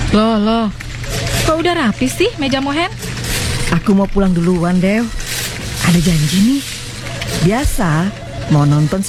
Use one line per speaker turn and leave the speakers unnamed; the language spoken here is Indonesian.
Loh, kok udah rapi sih meja Mohen?
Aku mau pulang duluan, Dew. Ada janji nih. Biasa, mau nonton